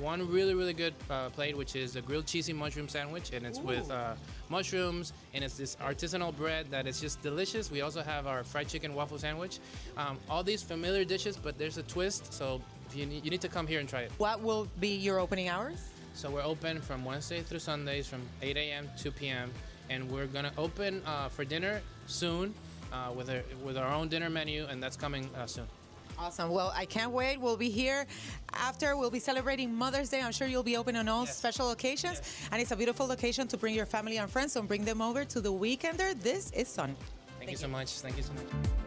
one really, really good plate, which is a grilled cheesy mushroom sandwich, and it's with mushrooms, and it's this artisanal bread that is just delicious. We also have our fried chicken waffle sandwich. All these familiar dishes, but there's a twist, so you need to come here and try it. What will be your opening hours? So we're open from Wednesday through Sundays from 8 a.m. to 2 p.m. And we're going to open for dinner soon with our own dinner menu, and that's coming soon. Awesome. Well, I can't wait. We'll be here after. We'll be celebrating Mother's Day. I'm sure you'll be open on all special occasions. Yes. And it's a beautiful location to bring your family and friends, so bring them over to the Weekender. This is Sun. Thank you so much. Thank you so much.